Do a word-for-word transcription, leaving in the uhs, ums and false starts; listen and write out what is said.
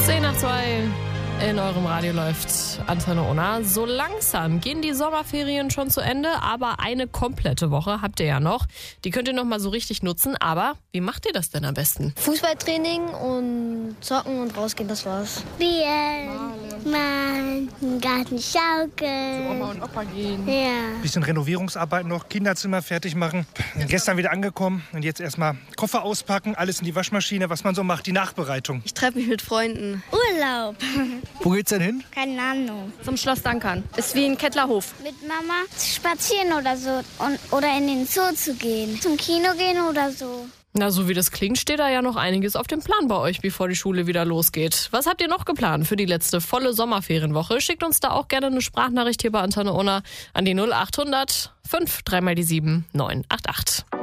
zehn nach zwei in eurem Radio läuft Antenne Unna. So langsam gehen die Sommerferien schon zu Ende, aber eine komplette Woche habt ihr ja noch. Die könnt ihr noch mal so richtig nutzen, aber wie macht ihr das denn am besten? Fußballtraining und zocken und rausgehen, das war's. Spielen, malen, im Garten schaukeln. Zu Oma und Opa gehen. Ja. Bisschen Renovierungsarbeit noch, Kinderzimmer fertig machen. Gestern wieder angekommen und jetzt erstmal Koffer auspacken, alles in die Waschmaschine, was man so macht, die Nachbereitung. Ich treffe mich mit Freunden. Urlaub. Wo geht's denn hin? Keine Ahnung. Zum Schloss Dankern. Ist wie ein Kettlerhof. Mit Mama spazieren oder so. Und, oder in den Zoo zu gehen. Zum Kino gehen oder so. Na, so wie das klingt, steht da ja noch einiges auf dem Plan bei euch, bevor die Schule wieder losgeht. Was habt ihr noch geplant für die letzte volle Sommerferienwoche? Schickt uns da auch gerne eine Sprachnachricht hier bei Antenne Unna an die null acht hundert fünf drei mal die sieben neun acht acht.